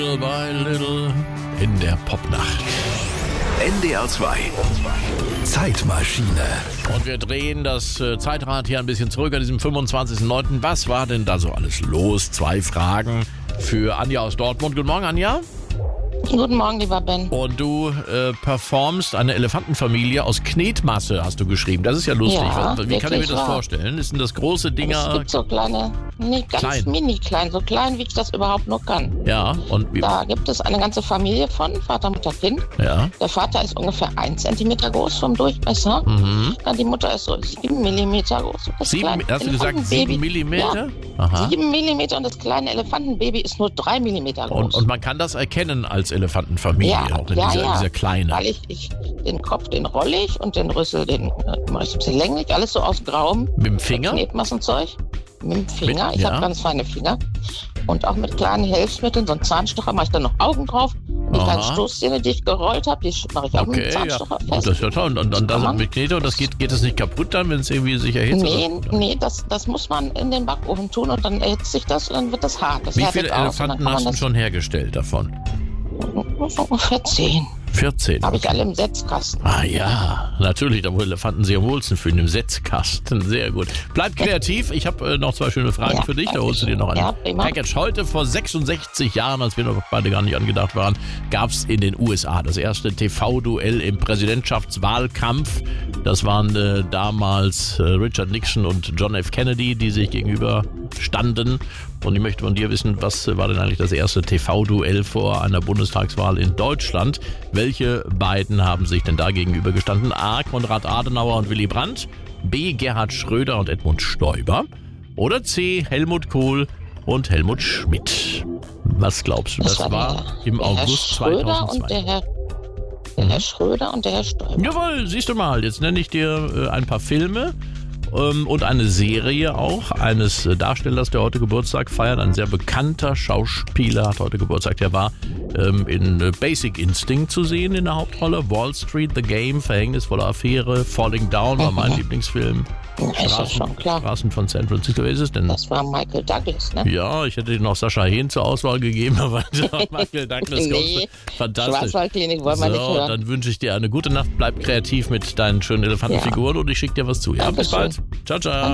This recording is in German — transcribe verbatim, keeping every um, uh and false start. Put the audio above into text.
Little by little in der Popnacht. N D R zwei Zeitmaschine. Und wir drehen das äh, Zeitrad hier ein bisschen zurück an diesem fünfundzwanzigsten neunten Was war denn da so alles los? Zwei Fragen für Anja aus Dortmund. Guten Morgen, Anja. Guten Morgen, lieber Ben. Und du äh, performst eine Elefantenfamilie aus Knetmasse, hast du geschrieben. Das ist ja lustig. Ja, Wie kann ich mir das wahr. vorstellen? Ist denn das große Dinger? Es gibt so kleine, nee, ganz Klein. mini klein, so klein, wie ich das überhaupt nur kann. Ja, und wie? Da gibt es eine ganze Familie von, Vater, Mutter, Kind. Ja. Der Vater ist ungefähr ein Zentimeter groß vom Durchmesser. Mhm. Dann die Mutter ist so sieben Millimeter groß. Und das Sieben, kleine hast du gesagt sieben Elefantenbaby- Millimeter? Ja, Aha. sieben Millimeter und das kleine Elefantenbaby ist nur drei Millimeter groß. Und, und man kann das erkennen als Elefantenfamilie, Ja, auch in ja, dieser, ja. dieser kleine. Weil ich, ich den Kopf, den rolle ich und den Rüssel, den äh, mache ich ein bisschen länglich, alles so aus grauem. Mit dem Finger? Knetmassenzeug. Mit dem Finger. Mit- ich ja. habe ganz feine Finger. Und auch mit kleinen Hilfsmitteln, so einen Zahnstocher, mache ich dann noch Augen drauf. Und die Aha. kleinen Stoßzähne, die ich gerollt habe, die mache ich auch mit Okay, dem ja. Zahnstocher Und fest. das ist ja toll. Und, und, und das Kann man- mit Knete, und das geht, geht das nicht kaputt dann, wenn es irgendwie sich erhitzt? Nee, oder? nee, das, das muss man in den Backofen tun und dann erhitzt sich das und dann wird das hart. Das Wie härtet viele aus und Elefanten dann kann hast du man schon hergestellt davon? das so ungefähr zehn. vierzehn. Habe ich alle im Setzkasten. Ah ja, natürlich, da wo Elefanten sich am wohlsten fühlen, im Setzkasten. Sehr gut. Bleib kreativ. Ich habe äh, noch zwei schöne Fragen Ja, für dich. Da danke holst du dir noch ein schön. Ja, prima. Package. Heute vor sechsundsechzig Jahren, als wir noch beide gar nicht angedacht waren, gab es in den U S A das erste T V-Duell im Präsidentschaftswahlkampf. Das waren äh, damals äh, Richard Nixon und John F. Kennedy, die sich gegenüber standen. Und ich möchte von dir wissen, was war denn eigentlich das erste T V-Duell vor einer Bundestagswahl in Deutschland? Welche beiden haben sich denn da gegenüber gestanden? A. Konrad Adenauer und Willy Brandt, B. Gerhard Schröder und Edmund Stoiber oder C. Helmut Kohl und Helmut Schmidt? Was glaubst du, das, war war der, im der August Herr Schröder zweitausendzwei? und der Herr, der Herr Schröder und der Herr Stoiber. Jawohl, siehst du mal, jetzt nenne ich dir äh, ein paar Filme ähm, und eine Serie auch eines äh, Darstellers, der heute Geburtstag feiert. Ein sehr bekannter Schauspieler hat heute Geburtstag. Der war ähm, in äh, Basic Instinct zu sehen in der Hauptrolle. Wall Street, The Game, Verhängnisvolle Affäre, Falling Down war mein Lieblingsfilm. Ja, ist ja schon klar. Straßen von San Francisco. Wer ist es denn? Das war Michael Douglas, ne? Ja, ich hätte dir noch Sascha Hehn zur Auswahl gegeben, aber Michael Douglas Nee, kommt. Fantastisch. Schwarzwaldklinik wollen wir nicht So, hören. dann wünsche ich dir eine gute Nacht. Bleib kreativ mit deinen schönen Elefantenfiguren und ich schicke dir was zu. Ja, bis bald. Dankeschön. Ciao, ciao.